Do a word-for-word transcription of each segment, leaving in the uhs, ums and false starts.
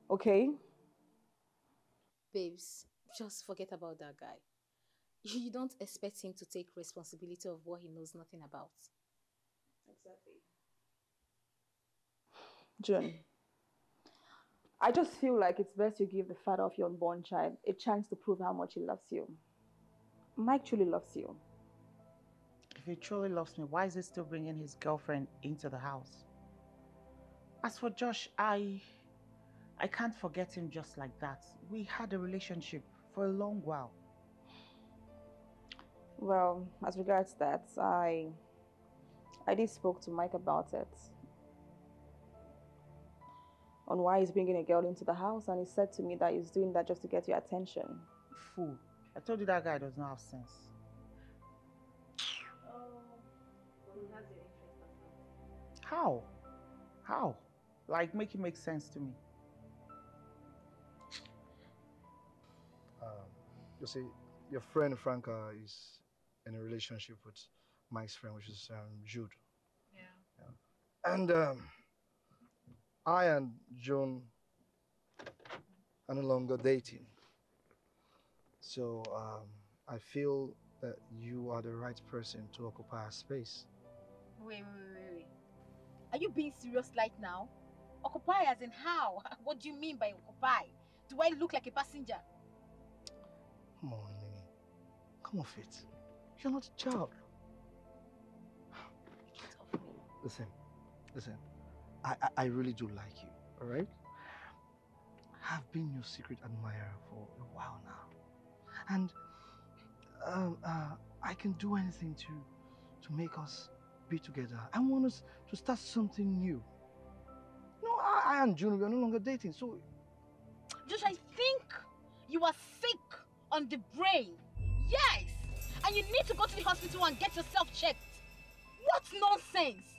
okay? Babes, just forget about that guy. You don't expect him to take responsibility of what he knows nothing about. Exactly. June, I just feel like it's best you give the father of your unborn child a chance to prove how much he loves you. Mike truly loves you. If he truly loves me, why is he still bringing his girlfriend into the house? As for Josh, I... I can't forget him just like that. We had a relationship for a long while. Well, as regards that, I... I did spoke to Mike about it. On why he's bringing a girl into the house, and he said to me that he's doing that just to get your attention. Fool. I told you that guy does not have sense. Oh, well, he has your interest as well. How? How? Like, make it make sense to me. Um, you see, your friend Franca is in a relationship with Mike's friend, which is um, Jude. Yeah. yeah. And um, I and June are no longer dating. So um, I feel that you are the right person to occupy our space. Wait, wait, wait, wait. Are you being serious right now? Occupy as in how? What do you mean by occupy? Do I look like a passenger? Come on, Mimi. Come off it. You're not a child. Get off me. Listen, listen. I, I, I really do like you, alright? I've been your secret admirer for a while now. And um, uh, I can do anything to, to make us be together. I want us to start something new. No, I, I and June, we are no longer dating, so... Josh, I think you are sick on the brain. Yes! And you need to go to the hospital and get yourself checked. What nonsense!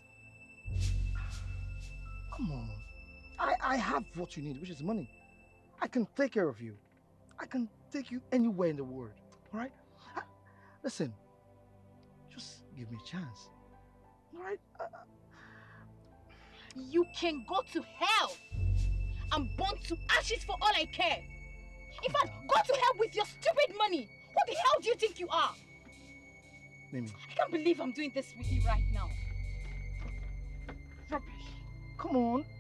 Come on. I, I have what you need, which is money. I can take care of you. I can take you anywhere in the world, alright? Listen, just give me a chance, alright? Uh, you can go to hell and burn to ashes for all I care. In fact, go to hell with your stupid money. What the hell do you think you are? Mimi. I can't believe I'm doing this with you right now. Rubbish. Come on.